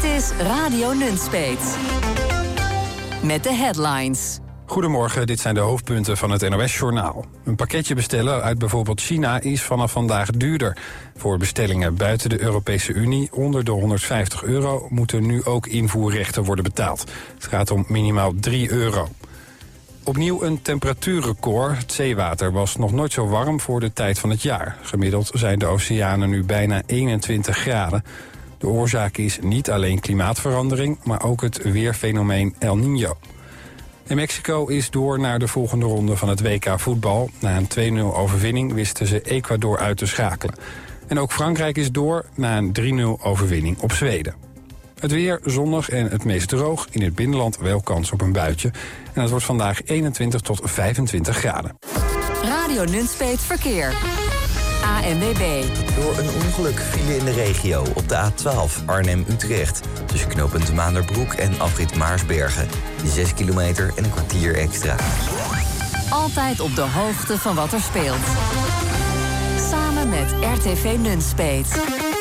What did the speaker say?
Dit is Radio Nunspeet. Met de headlines. Goedemorgen, dit zijn de hoofdpunten van het NOS-journaal. Een pakketje bestellen uit bijvoorbeeld China is vanaf vandaag duurder. Voor bestellingen buiten de Europese Unie onder de €150 moeten nu ook invoerrechten worden betaald. Het gaat om minimaal €3. Opnieuw een temperatuurrecord. Het zeewater was nog nooit zo warm voor de tijd van het jaar. Gemiddeld zijn de oceanen nu bijna 21 graden. De oorzaak is niet alleen klimaatverandering, maar ook het weerfenomeen El Niño. En Mexico is door naar de volgende ronde van het WK voetbal. Na een 2-0 overwinning wisten ze Ecuador uit te schakelen. En ook Frankrijk is door na een 3-0 overwinning op Zweden. Het weer zonnig en het meest droog. In het binnenland wel kans op een buitje. En het wordt vandaag 21 tot 25 graden. Radio Nunspeet Verkeer. ANWB. Door een ongeluk file in de regio op de A12 Arnhem-Utrecht. Tussen knooppunt Maanderbroek en afrit Maarsbergen. 6 kilometer en een kwartier extra. Altijd op de hoogte van wat er speelt. Samen met RTV Nunspeet.